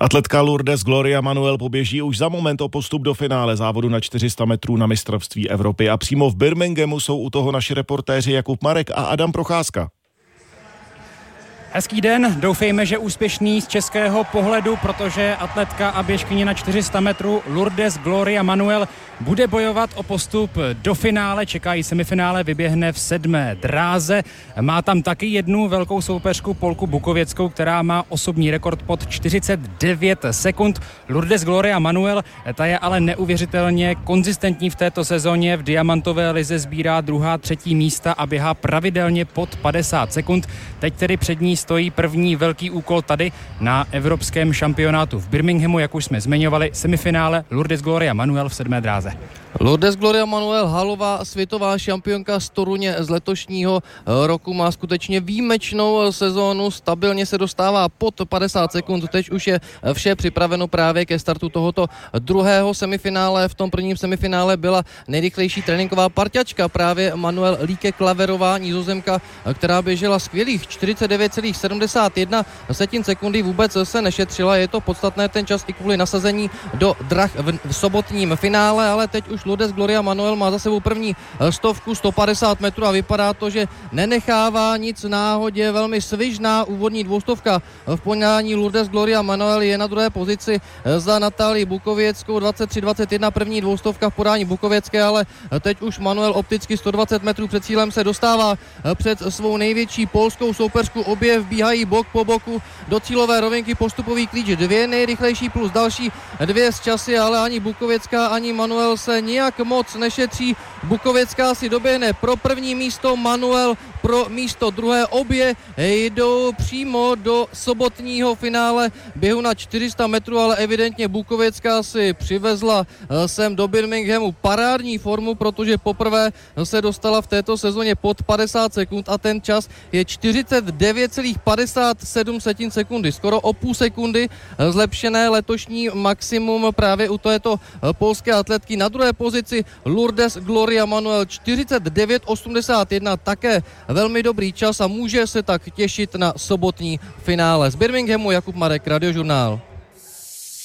Atletka Lourdes Gloria Manuel poběží už za moment o postup do finále závodu na 400 metrů na mistrovství Evropy a přímo v Birminghamu jsou u toho naši reportéři Jakub Marek a Adam Procházka. Hezký den, doufejme, že úspěšný z českého pohledu, protože atletka a běžkyně na 400 metrů Lourdes Gloria Manuel bude bojovat o postup do finále, čekají semifinále, vyběhne v 7. dráze. Má tam taky jednu velkou soupeřku, Polku Bukověckou, která má osobní rekord pod 49 sekund. Lourdes Gloria Manuel, ta je ale neuvěřitelně konzistentní v této sezóně, v diamantové lize sbírá 2., 3. místa a běhá pravidelně pod 50 sekund. Teď tedy před ní stojí první velký úkol tady na evropském šampionátu v Birminghamu, jak už jsme zmiňovali, semifinále Lourdes Gloria Manuel v 7. dráze. Lourdes Gloria Manuel, halová světová šampionka z Toruně z letošního roku, má skutečně výjimečnou sezónu, stabilně se dostává pod 50 sekund, teď už je vše připraveno právě ke startu tohoto druhého semifinále. V tom prvním semifinále byla nejrychlejší tréninková parťačka právě Manuel Lieke Klaverová, Nizozemka, která běžela skvělých 49,71 sekundy, vůbec se nešetřila, je to podstatné ten čas i kvůli nasazení do drah v sobotním finále, ale teď už Lourdes Gloria Manuel má za sebou první stovku 150 metrů a vypadá to, že nenechává nic náhodě. Velmi svižná úvodní dvoustovka v podání Lourdes Gloria Manuel je na druhé pozici za Natálii Bukověckou 23-21, první dvoustovka v podání Bukověcké, ale teď už Manuel opticky 120 metrů před cílem se dostává před svou největší polskou soupeřku. Obě vbíhají bok po boku do cílové rovinky, postupový klíč, 2 nejrychlejší plus další 2 z časy, ale ani Bukověcká, ani Manuel se nijak moc nešetří. Bukověcká si doběhne pro první místo, Manuel pro místo druhé. Obě jdou přímo do sobotního finále běhu na 400 metrů, ale evidentně Bukověcká si přivezla sem do Birminghamu parádní formu, protože poprvé se dostala v této sezóně pod 50 sekund a ten čas je 49,57 sekundy, skoro o půl sekundy zlepšené letošní maximum právě u této polské atletky. Na druhé pozici Lourdes Gloria Manuel 49,81, také velmi dobrý čas a může se tak těšit na sobotní finále. Z Birminghamu Jakub Marek, Radiožurnál.